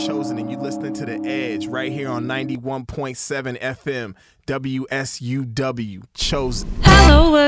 Chosen, and you listening to The Edge right here on 91.7 FM, WSUW, Chosen. Hello.